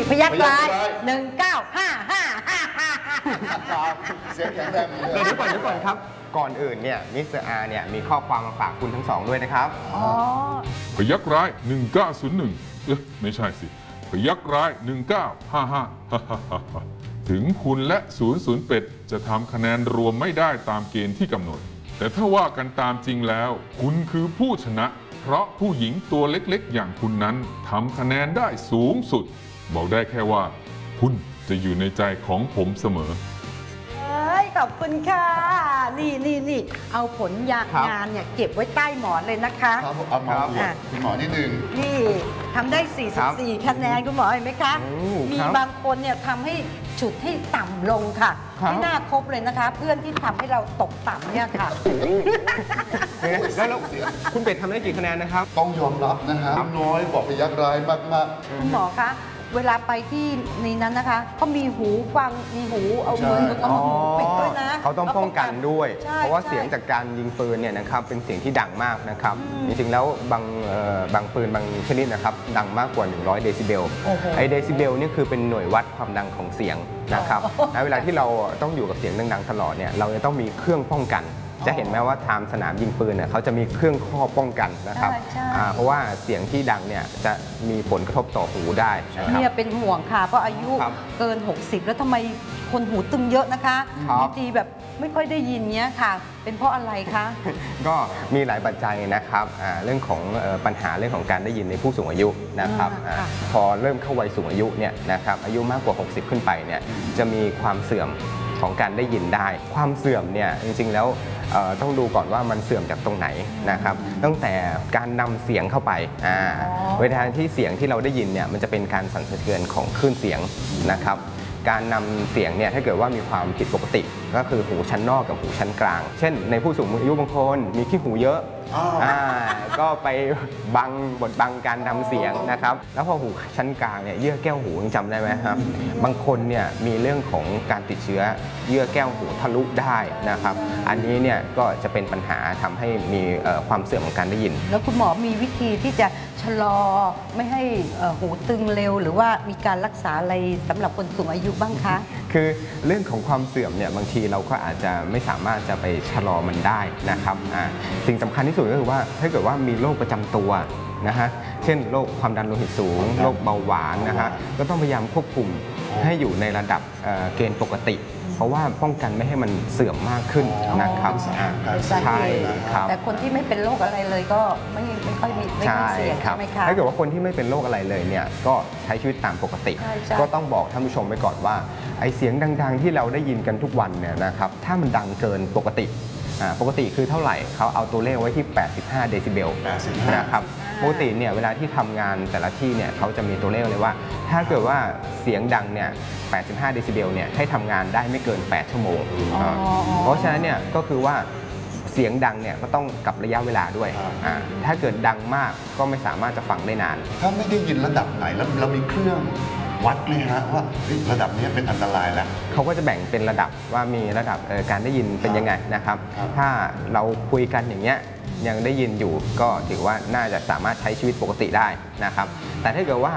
พยัคฆ์ร้าย195555 เสียงแข็งแรงเลยเดี๋ยวก่อนครับ ก่อนอื่นเนี่ยมิสเตอร์อาร์เนี่ยมีข้อความมาฝากคุณทั้งสองด้วยนะครับอ๋อพยักร้าย 1901ไม่ใช่สิ พยักร้าย 1955ถึงคุณและ008จะทำคะแนนรวมไม่ได้ตามเกณฑ์ที่กำหนด แต่ถ้าว่ากันตามจริงแล้ว คุณคือผู้ชนะ เพราะผู้หญิงตัวเล็กๆ อย่างคุณนั้นทำคะแนนได้สูงสุด บอกได้แค่ว่า คุณจะอยู่ในใจของผมเสมอขอบคุณค่ะ นี่เอาผลครับงานเนี่ยเก็บไว้ใต้หมอนเลยนะคะครับเอามาบวกคุณหมอนิดนึงนี่ทำได้ 44 คะแนนคุณหมอเห็นไหมคะโอ้มีครับบางคนเนี่ยทำให้ฉุดให้ต่ำลงค่ะครับไม่น่าครบเลยนะคะ เพื่อนที่ทำให้เราตกต่ำเนี่ยค่ะแล้วคุณเป็ดทำได้กี่คะแนนนะครับต้องยอมรับนะฮะน้อยบอกพยักร้ายมากคุณหมอคะ เวลาไปที่นี้นั้นนะคะเขามีหูฟังมีหูเอามือเอาหูปิดด้วยนะเขาต้องป้องกันด้วยใช่เพราะว่าใช่เสียงจากการยิงปืนเนี่ยนะครับเป็นเสียงที่ดังมากนะครับอืมจริงๆแล้วบางปืนบางชนิดนะครับดังมากกว่า100เดซิเบลโอ้โหไอเดซิเบลนี่คือเป็นหน่วยวัดความดังของเสียงนะครับโอ้โหและเวลาที่เราต้องอยู่กับเสียงดังๆตลอดเนี่ยเราจะต้องมีเครื่องป้องกัน จะเห็นไหมว่าทางสนามยิงปืนเนี่ยเขาจะมีเครื่องข้อป้องกันนะครับใช่เพราะว่าเสียงที่ดังเนี่ยจะมีผลกระทบต่อหูได้นะครับเนี่ยเป็นห่วงค่ะ เพราะอายุครับเกิน 60 แล้วทำไมคนหูตึงเยอะนะคะครับบางทีแบบไม่ค่อยได้ยินเนี้ยค่ะ เป็นเพราะอะไรคะก็มีหลายปัจจัยนะครับเรื่องของปัญหาเรื่องของการได้ยินในผู้สูงอายุนะครับค่ะพอเริ่มเข้าวัยสูงอายุเนี่ยนะครับอายุมากกว่า 60 ขึ้นไปเนี่ยจะมีความเสื่อมของการได้ยินได้ ความเสื่อมเนี่ยจริงๆแล้วต้องดูก่อนว่ามันเสื่อมจากตรงไหนนะครับตั้งแต่การนำเสียงเข้าไปเวลาที่เสียงที่เราได้ยินเนี่ยมันจะเป็นการสั่นสะเทือนของคลื่นเสียงนะครับการนำเสียงเนี่ยถ้าเกิดว่ามีความผิดปกติก็คือหูชั้นนอกกับหูชั้นกลาง เช่นในผู้สูงอายุบางคนมีขี้หูเยอะก็ไปบดบังการนำเสียงนะครับแล้วพอหูชั้นกลางเนี่ยเยื่อแก้วหูยังจำได้ไหมครับบางคนเนี่ยมีเรื่องของการติดเชื้อเยื่อแก้วหูทะลุได้นะครับอันนี้เนี่ยก็จะเป็นปัญหาทำให้มีความเสื่อมของการได้ยินแล้วคุณหมอมีวิธีที่จะชะลอไม่ให้หูตึงเร็ว หรือว่ามีการรักษาอะไรสำหรับคนสูงอายุบ้างคะคือเรื่องของความเสื่อมเนี่ยบางทีเราก็อาจจะไม่สามารถจะไปชะลอมันได้นะครับสิ่งสำคัญที่สุดก็คือว่าถ้าเกิดว่ามีโรคประจำตัวนะฮะเช่นโรคความดันโลหิตสูงโรคเบาหวานนะฮะก็ต้องพยายามควบคุมให้อยู่ในระดับเกณฑ์ปกติ เพราะว่าป้องกันไม่ให้มันเสื่อมมากขึ้นนะครับใช่ครับแต่คนที่ไม่เป็นโรคอะไรเลยก็ไม่ค่อยมีไม่ค่อยเสี่ยงครัใช่ไหมคะถ้าเกิดว่าคนที่ไม่เป็นโรคอะไรเลยเนี่ยก็ใช้ชีวิตตามปกติใช่ใช่ก็ต้องบอกท่านผู้ชมไว้ก่อนว่าไอเสียงดังๆที่เราได้ยินกันทุกวันเนี่ยนะครับถ้ามันดังเกินปกติปกติคือเท่าไหร่เขาเอาตัวเลขไว้ที่ 85 เดซิเบล 85 นะครับปกติเนี่ยเวลาที่ทำงานแต่ละที่เนี่ยเขาจะมีตัวเลขเลยว่า ถ้าเกิดว่าเสียงดังเนี่ย 85 เดซิเบลเนี่ยให้ทำงานได้ไม่เกิน 8 ชั่วโมง เพราะฉะนั้นเนี่ยก็คือว่าเสียงดังเนี่ยก็ต้องกับระยะเวลาด้วยถ้าเกิดดังมากก็ไม่สามารถจะฟังได้นานถ้าไม่ได้ยินระดับไหนแล้วเรามีเครื่องวัดไหมฮะว่าระดับนี้เป็นอันตรายแล้วเขาก็จะแบ่งเป็นระดับว่ามีระดับการได้ยินเป็นยังไงนะครับครับถ้าเราคุยกันอย่างเงี้ยยังได้ยินอยู่ก็ถือว่าน่าจะสามารถใช้ชีวิตปกติได้นะครับ แต่ถ้าเกิดว่า